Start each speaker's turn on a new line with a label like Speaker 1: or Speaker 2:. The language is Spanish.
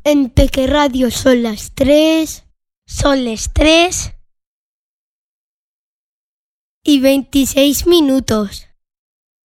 Speaker 1: En Peque Radio son las 3.
Speaker 2: Son las 3
Speaker 1: y 26 minutos.